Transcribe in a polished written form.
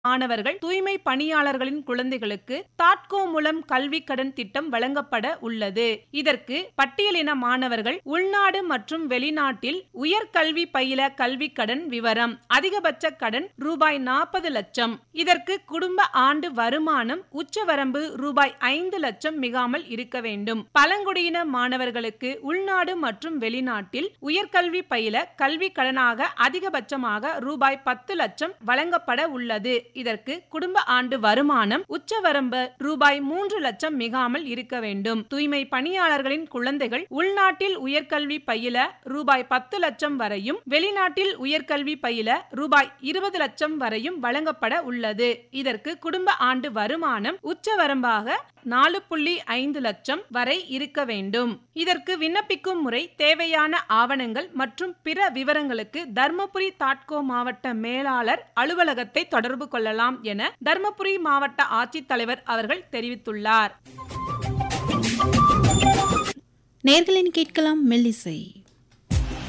மாணவர்கள் தூய்மை பணியாளர்களின் குழந்தைகளுக்கு தாட்கோ மூலம் கல்வி கடன் திட்டம் வழங்கப்பட உள்ளது. இதற்கு பட்டியலின மாணவர்கள் உள்நாடு மற்றும் வெளிநாட்டில் உயர்கல்வி பயில கல்வி கடன் விவரம். அதிகபட்ச கடன் ரூபாய் 40 லட்சம். இதற்கு குடும்ப ஆண்டு வருமானம் உச்சவரம்பு ரூபாய் 5 லட்சம் மிகாமல் இருக்க வேண்டும். பழங்குடியின மாணவர்களுக்கு உள்நாடு மற்றும் வெளிநாட்டில் உயர்கல்வி பயில கல்வி கடனாக அதிகபட்சமாக ரூபாய் 10 லட்சம் வழங்கப்பட உள்ளது. இதற்கு குடும்ப ஆண்டு வருமானம் உச்சவரம்பு ரூபாய் 3 லட்சம் மிகாமல் இருக்க வேண்டும். தூய்மை பணியாளர்களின் குழந்தைகள் உள்நாட்டில் உயர்கல்வி பயில ரூபாய் 10 லட்சம் வரையும் வெளிநாட்டில் உயர்கல்வி பயில ரூபாய் 20 லட்சம் வரையும் வழங்கப்பட உள்ளது. இதற்கு குடும்ப ஆண்டு வருமானம் உச்சவரம்பாக 4.5 லட்சம் வரை இருக்க வேண்டும். இதற்கு விண்ணப்பிக்கும் முறை, தேவையான ஆவணங்கள் மற்றும் பிற விவரங்களுக்கு தர்மபுரி தாட்கோ மாவட்ட மேலாளர் அலுவலகத்தை தொடர்பு கொள்ளலாம் என தர்மபுரி மாவட்ட ஆட்சித்தலைவர் அவர்கள் தெரிவித்துள்ளார். நேயர்களின் கேட்கலாம் மெல்லிசை.